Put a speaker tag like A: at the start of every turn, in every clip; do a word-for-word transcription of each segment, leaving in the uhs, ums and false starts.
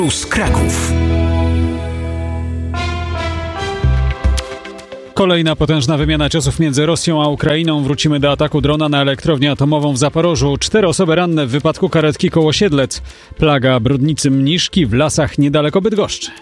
A: z Kraków.
B: Kolejna potężna wymiana ciosów między Rosją a Ukrainą. Wrócimy do ataku drona na elektrownię atomową w Zaporożu. Cztery osoby ranne w wypadku karetki koło Siedlec. Plaga brudnicy mniszki w lasach niedaleko Bydgoszczy.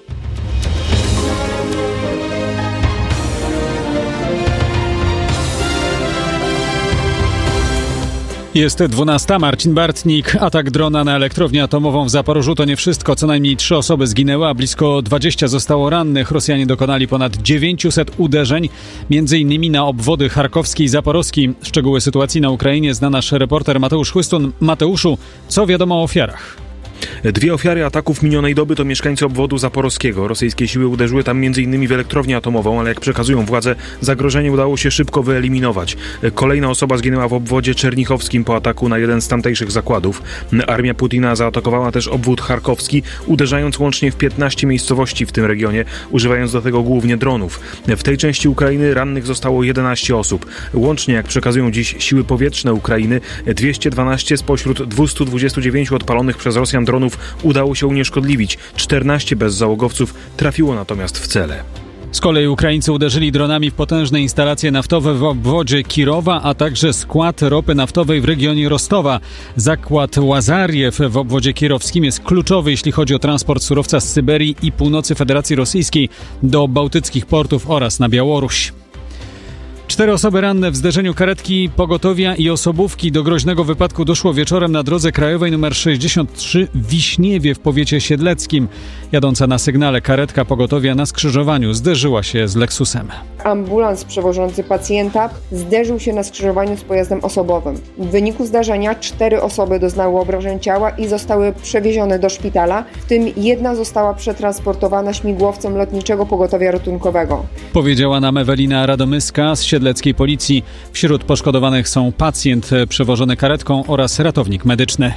B: Jest dwunasta. Marcin Bartnik. Atak drona na elektrownię atomową w Zaporożu to nie wszystko. Co najmniej trzy osoby zginęły, a blisko dwadzieścia zostało rannych. Rosjanie dokonali ponad dziewięćset uderzeń, między innymi na obwody charkowski i zaporowski. Szczegóły sytuacji na Ukrainie zna nasz reporter Mateusz Chłystun. Mateuszu, co wiadomo o ofiarach?
C: Dwie ofiary ataków minionej doby to mieszkańcy obwodu zaporowskiego. Rosyjskie siły uderzyły tam m.in. w elektrownię atomową, ale jak przekazują władze, zagrożenie udało się szybko wyeliminować. Kolejna osoba zginęła w obwodzie czernichowskim po ataku na jeden z tamtejszych zakładów. Armia Putina zaatakowała też obwód charkowski, uderzając łącznie w piętnaście miejscowości w tym regionie, używając do tego głównie dronów. W tej części Ukrainy rannych zostało jedenaście osób. Łącznie, jak przekazują dziś siły powietrzne Ukrainy, dwieście dwanaście spośród dwustu dwudziestu dziewięciu odpalonych przez Rosjan dronów udało się unieszkodliwić. czternaście bezzałogowców trafiło natomiast w cele.
B: Z kolei Ukraińcy uderzyli dronami w potężne instalacje naftowe w obwodzie Kirowa, a także skład ropy naftowej w regionie Rostowa. Zakład Łazariew w obwodzie kirowskim jest kluczowy, jeśli chodzi o transport surowca z Syberii i północy Federacji Rosyjskiej do bałtyckich portów oraz na Białoruś. Cztery osoby ranne w zderzeniu karetki pogotowia i osobówki. Do groźnego wypadku doszło wieczorem na drodze krajowej nr sześćdziesiąt trzy w Wiśniewie w powiecie siedleckim. Jadąca na sygnale karetka pogotowia na skrzyżowaniu zderzyła się z Lexusem.
D: Ambulans przewożący pacjenta zderzył się na skrzyżowaniu z pojazdem osobowym. W wyniku zdarzenia cztery osoby doznały obrażeń ciała i zostały przewiezione do szpitala, w tym jedna została przetransportowana śmigłowcem lotniczego pogotowia ratunkowego.
B: Powiedziała nam Ewelina Radomyska z siedleckiej policji. Wśród poszkodowanych są pacjent przewożony karetką oraz ratownik medyczny.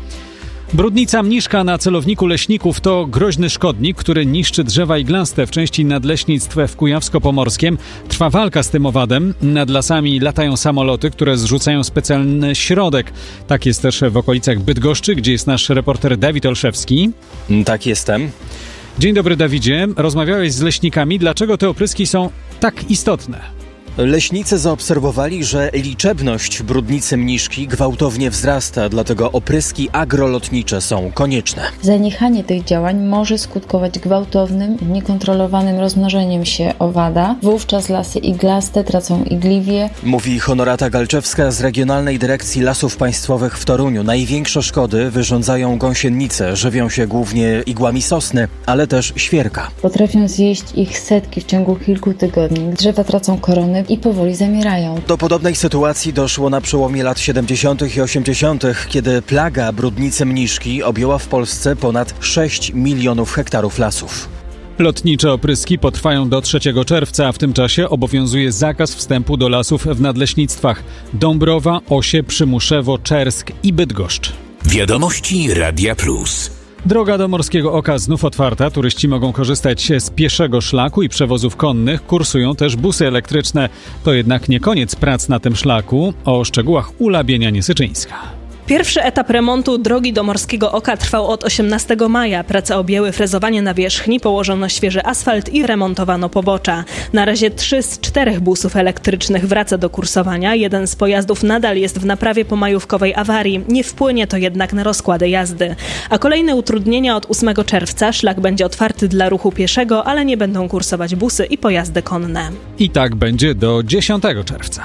B: Brudnica mniszka na celowniku leśników to groźny szkodnik, który niszczy drzewa iglaste w części nadleśnictw w Kujawsko-Pomorskiem. Trwa walka z tym owadem. Nad lasami latają samoloty, które zrzucają specjalny środek. Tak jest też w okolicach Bydgoszczy, gdzie jest nasz reporter Dawid Olszewski.
E: Tak, jestem.
B: Dzień dobry, Dawidzie. Rozmawiałeś z leśnikami. Dlaczego te opryski są tak istotne?
E: Leśnicy zaobserwowali, że liczebność brudnicy mniszki gwałtownie wzrasta, dlatego opryski agrolotnicze są konieczne.
F: Zaniechanie tych działań może skutkować gwałtownym, niekontrolowanym rozmnożeniem się owada. Wówczas lasy iglaste tracą igliwie.
E: Mówi Honorata Galczewska z Regionalnej Dyrekcji Lasów Państwowych w Toruniu. Największe szkody wyrządzają gąsienice. Żywią się głównie igłami sosny, ale też świerka.
F: Potrafią zjeść ich setki w ciągu kilku tygodni. Drzewa tracą korony i powoli zamierają.
E: Do podobnej sytuacji doszło na przełomie lat siedemdziesiątych i osiemdziesiątych, kiedy plaga brudnicy mniszki objęła w Polsce ponad sześć milionów hektarów lasów.
B: Lotnicze opryski potrwają do trzeciego czerwca, a w tym czasie obowiązuje zakaz wstępu do lasów w nadleśnictwach Dąbrowa, Osie, Przymuszewo, Czersk i Bydgoszcz.
A: Wiadomości Radia Plus.
B: Droga do Morskiego Oka znów otwarta. Turyści mogą korzystać z pieszego szlaku i przewozów konnych. Kursują też busy elektryczne. To jednak nie koniec prac na tym szlaku. O szczegółach Ula Bienianie-Syczyńska.
G: Pierwszy etap remontu drogi do Morskiego Oka trwał od osiemnastego maja. Prace objęły frezowanie nawierzchni, położono świeży asfalt i remontowano pobocza. Na razie trzy z czterech busów elektrycznych wraca do kursowania. Jeden z pojazdów nadal jest w naprawie po majówkowej awarii. Nie wpłynie to jednak na rozkłady jazdy. A kolejne utrudnienia od ósmego czerwca. Szlak będzie otwarty dla ruchu pieszego, ale nie będą kursować busy i pojazdy konne.
B: I tak będzie do dziesiątego czerwca.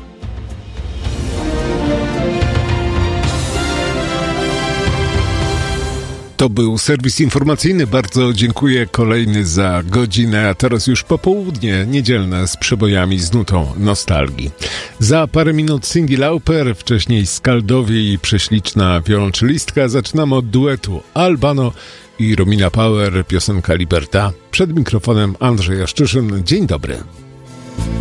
H: To był serwis informacyjny. Bardzo dziękuję. Kolejny za godzinę, a teraz już popołudnie niedzielne z przebojami z nutą nostalgii. Za parę minut Cyndi Lauper, wcześniej Skaldowie i prześliczna wiolonczelistka. Zaczynamy od duetu Albano i Romina Power, piosenka Liberta. Przed mikrofonem Andrzej Jaszczyszyn. Dzień dobry.